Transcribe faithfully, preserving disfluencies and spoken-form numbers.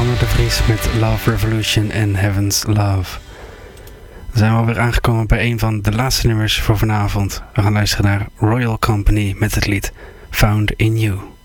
Sander de Vries met Love Revolution en Heaven's Love. Dan zijn we alweer aangekomen bij een van de laatste nummers voor vanavond. We gaan luisteren naar Royal Company met het lied Found in You.